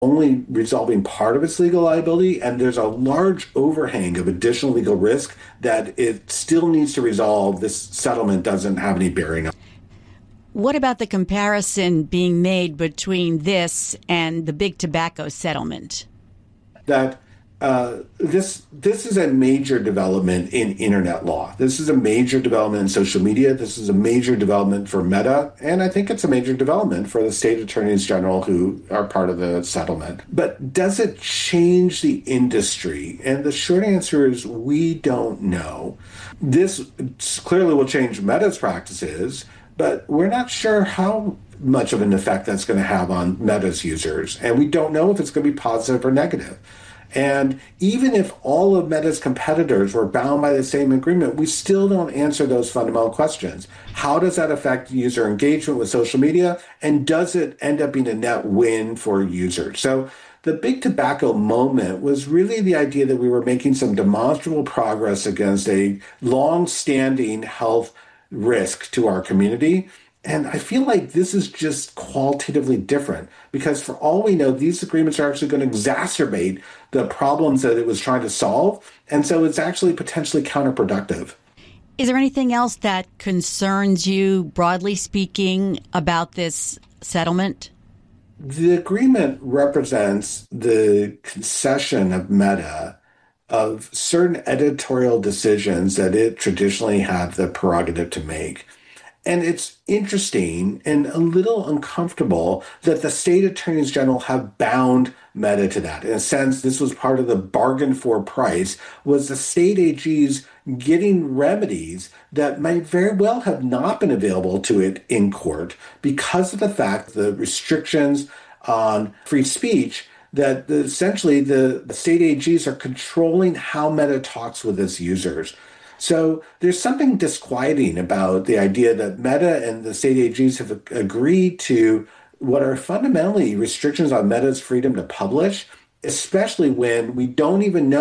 only resolving part of its legal liability, and there's a large overhang of additional legal risk that it still needs to resolve. This settlement doesn't have any bearing on. What about the comparison being made between this and the big tobacco settlement? That this is a major development in internet law. This is a major development in social media. This is a major development for Meta, and I think it's a major development for the state attorneys general who are part of the settlement. But does it change the industry? And the short answer is we don't know. This clearly will change Meta's practices, but we're not sure how much of an effect that's going to have on Meta's users, and we don't know if it's going to be positive or negative. And even if all of Meta's competitors were bound by the same agreement, we still don't answer those fundamental questions. How does that affect user engagement with social media? And does it end up being a net win for users? So the big tobacco moment was really the idea that we were making some demonstrable progress against a long-standing health risk to our community. And I feel like this is just qualitatively different because for all we know, these agreements are actually going to exacerbate the problems that it was trying to solve. And so it's actually potentially counterproductive. Is there anything else that concerns you, broadly speaking, about this settlement? The agreement represents the concession of Meta of certain editorial decisions that it traditionally had the prerogative to make. And it's interesting and a little uncomfortable that the state attorneys general have bound Meta to that. In a sense, this was part of the bargain for price, was the state AGs getting remedies that might very well have not been available to it in court because of the fact the restrictions on free speech that essentially the state AGs are controlling how Meta talks with its users. So there's something disquieting about the idea that Meta and the state AGs have agreed to what are fundamentally restrictions on Meta's freedom to publish, especially when we don't even know